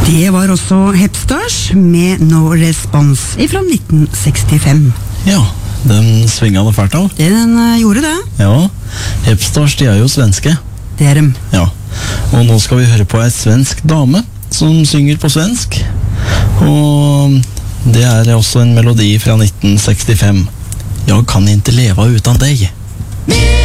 Det var også Hepstars med No Response fra 1965. Ja, den svinga det fælt av. Den gjorde det. Ja, Hepstars, de er jo svenske. Det er dem. Ja, og nå skal vi høre på ei svensk dame som synger på svensk. Og det er også en melodi fra 1965. Jeg kan ikke leva utan deg.